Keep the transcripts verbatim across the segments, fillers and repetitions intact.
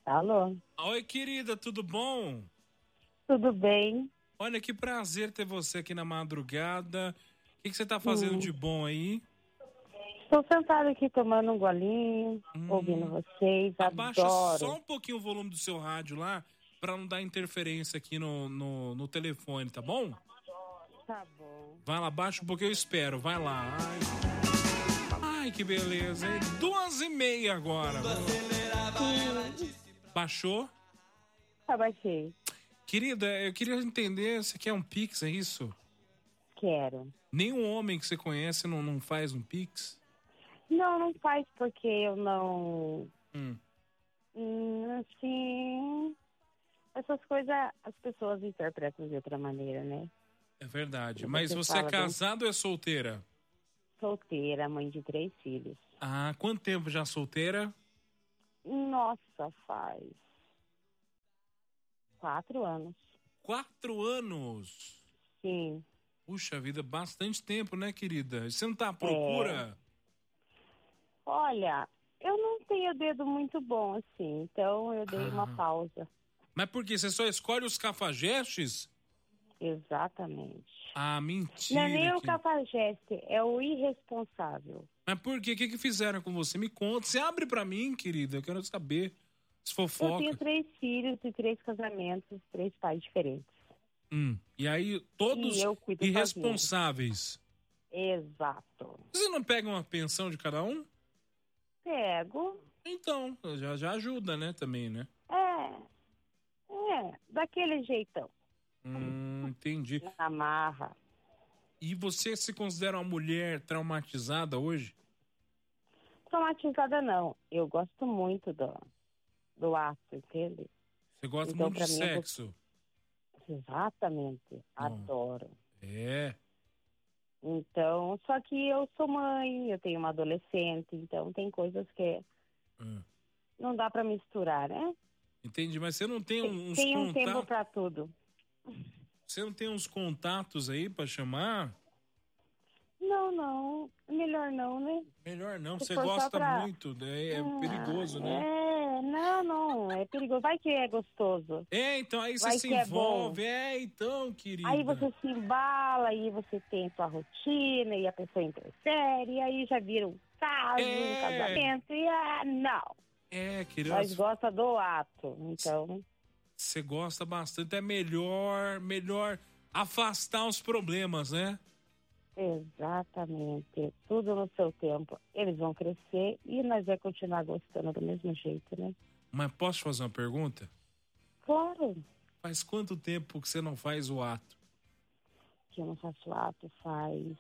Alô? Oi, querida, tudo bom? Tudo bem? Olha, que prazer ter você aqui na madrugada. O que, que você tá fazendo Hum. de bom aí? Estou sentada aqui tomando um golinho, Hum. ouvindo vocês, Abaixa adoro. só um pouquinho o volume do seu rádio lá, pra não dar interferência aqui no, no, no telefone, tá bom? Tá bom. Vai lá, baixa um pouquinho, eu espero. Vai lá. Ai, Ai que beleza, hein? Duas e meia agora. Baixou? Abaixei. Querida, eu queria entender, você quer um Pix, é isso? Quero. Nenhum homem que você conhece não, não faz um Pix? Não, não faz porque eu não... Hum. Hum, assim... Essas coisas as pessoas interpretam de outra maneira, né? É verdade. Você Mas você é fala bem- casado ou é solteira? Solteira, mãe de três filhos. Ah, quanto tempo já solteira? Nossa, faz... Quatro anos. Quatro anos. Sim. Puxa vida, bastante tempo, né, querida? Você não tá à procura? Olha, eu não tenho dedo muito bom assim, então eu dei uma Ah. pausa. Mas por quê? Você só escolhe os cafajestes? Exatamente. Ah, Não mentira. é nem o que- cafajeste, é o irresponsável. Mas por quê? O que, que fizeram com você? Me conta. Você abre pra mim, querida. Eu quero saber. As Eu fofoca. tenho três filhos e três casamentos, três pais diferentes. Hum. E aí, todos E eu cuido irresponsáveis. Exato. Você não pega uma pensão de cada um? Pego. Então, já, já ajuda, né, também, né? É. É, daquele jeitão. Hum, entendi. Na marra. E você se considera uma mulher traumatizada hoje? Traumatizada não. Eu gosto muito do, do ato, entende? Você gosta Então, muito de pra mim, eu vou- sexo? Exatamente. Adoro. É. Então, só que eu sou mãe, eu tenho uma adolescente, então tem coisas que Hum. não dá pra misturar, né? Entendi, mas você não tem um- uns Tem um tempo contatos? pra tudo. Você não tem uns contatos aí pra chamar? Não, não. Melhor não, né? Melhor não, Se você for só gosta pra- muito, né? É Ah, perigoso, né? É, não, não. É perigoso. Vai que é gostoso. É, então aí você Vai se que é bom. envolve. É, então, querida. Aí você se embala, aí você tem sua rotina e a pessoa interfere, e aí já vira um caso, É. um casamento, e ah, não. É, querida. Nós gosta do ato, então... Você gosta bastante, é melhor, melhor afastar os problemas, né? Exatamente. Tudo no seu tempo. Eles vão crescer e nós vamos continuar gostando do mesmo jeito, né? Mas posso te fazer uma pergunta? Claro Faz quanto tempo que você não faz o ato? que eu não faço ato faz...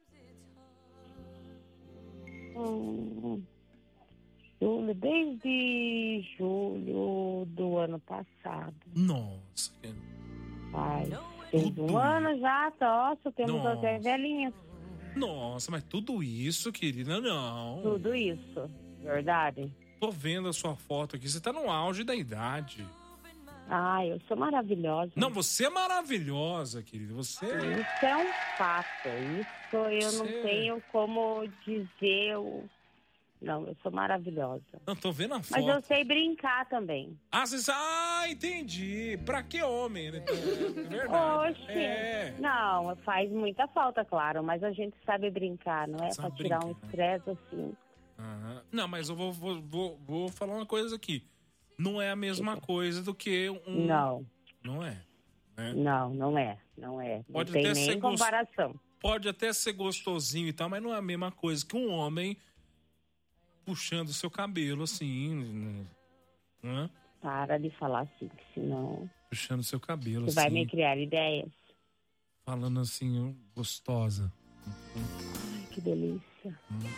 Hum, julho, desde julho do ano passado. Nossa. Faz. Fez um Tudo ano já, nossa, temos Nossa. até velhinhas. Nossa, mas tudo isso, querida, não. Tudo isso, verdade. Tô vendo a sua foto aqui, você tá no auge da idade. Ah, eu sou maravilhosa. Não, você é maravilhosa, querida. Você Isso é um fato. Isso eu não Você- tenho como dizer. o- Não, eu sou maravilhosa. Não, tô vendo a Mas foto. eu sei brincar também. Ah, você sabe... ah, entendi. Pra que homem, né? É verdade. Oxe. É. Não, faz muita falta, claro, mas a gente sabe brincar, não é? Sabe Pra tirar um brincar. estresse assim. Aham. Não, mas eu vou, vou, vou, vou falar uma coisa aqui. Não é a mesma coisa do que um... Não, Não é. Né? não, não é. Não é. Não Pode tem até nem ser gost- comparação. Pode até ser gostosinho e tal, mas não é a mesma coisa que um homem puxando o seu cabelo, assim, né? Para de falar assim, que senão Puxando o seu cabelo, você vai assim, me criar ideias. falando assim, gostosa. Ai, que delícia.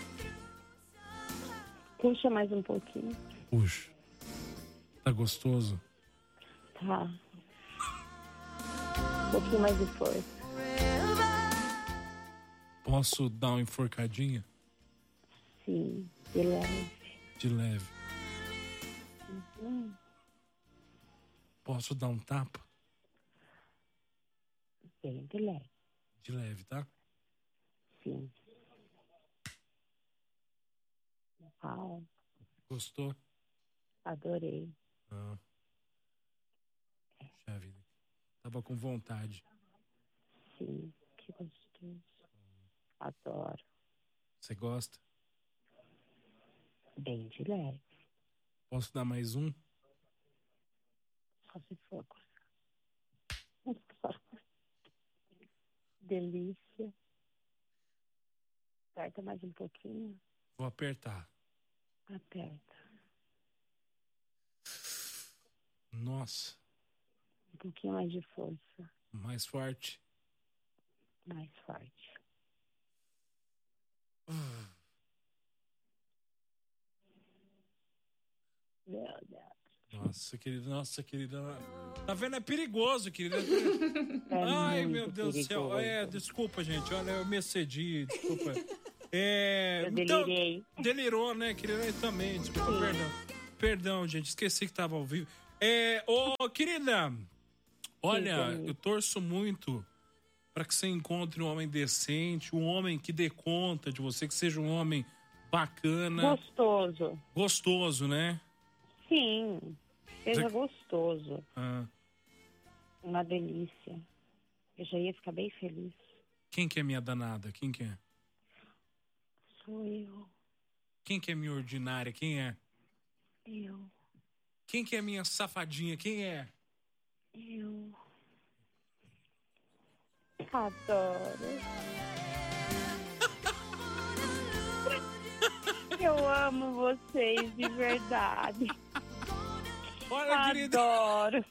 Puxa mais um pouquinho. Puxa. Tá gostoso? Tá. Um pouquinho mais de força. Posso dar uma enforcadinha? Sim, de leve. De leve. Hum, Posso dar um tapa? bem de leve. De leve, tá? Sim. Uau, Gostou? adorei. Ah. Puxa vida. Tava com vontade. Sim, que gostoso. Adoro. Você gosta? Bem de leve. Posso dar mais um? Só se for. Delícia. Aperta mais um pouquinho. Vou apertar. Aperta. Nossa. Um pouquinho mais de força. Mais forte. Mais forte. Uh. Meu Deus. Nossa, querida, nossa, querida. Tá vendo? É perigoso, querida. É Ai, meu muito Deus do céu. perigoso. É, desculpa, gente. Olha, eu me excedi, desculpa. É, Eu então, delirei. delirou, né, querida? Eu também, desculpa, Sim. perdão. Perdão, gente, esqueci que tava ao vivo. É, ô, querida, olha, Sim, eu torço muito para que você encontre um homem decente, um homem que dê conta de você, que seja um homem bacana, Gostoso. gostoso, né? Sim. Seja Você- gostoso. Ah, Uma delícia. Eu já ia ficar bem feliz. quem que é minha danada? Quem que é? Sou eu. Quem que é minha ordinária? Quem é? Eu. Quem que é minha safadinha? Quem é? Eu. Adoro. Eu amo vocês de verdade. Olha, querida, Adoro.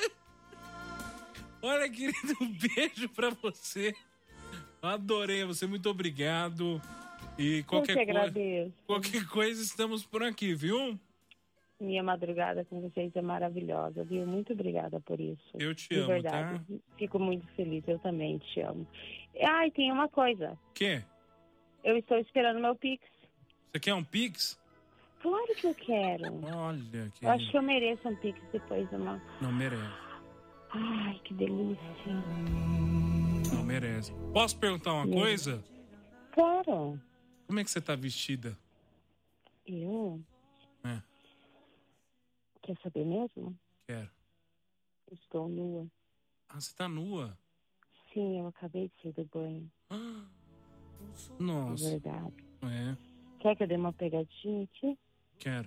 olha, querido, um beijo pra você. Adorei você, muito obrigado. E Eu que qualquer coisa, agradeço. qualquer coisa estamos por aqui, viu? Minha madrugada com vocês é maravilhosa, viu? Muito obrigada por isso. Eu te de amo, verdade. tá? Fico muito feliz, eu também te amo. Ah, e tem uma coisa. Quê? Eu estou esperando meu Pix. Você quer um Pix? Claro que eu quero. Olha, Eu acho querido. que eu mereço um Pix depois de uma... Não merece. Ai, que delícia. Não merece. Posso perguntar uma Meu. coisa? Claro. Como é que você tá vestida? Eu? É, Quer saber mesmo? quero. Estou nua. Ah, você tá nua? Sim, eu acabei de sair do banho. Ah, É nossa. verdade. É, Quer que eu dê uma pegadinha aqui? quero.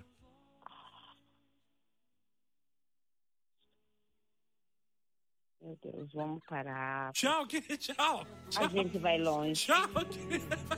Meu Deus, vamos parar. Tchau, querido. Tchau. Tchau. A gente vai longe. Tchau, querido.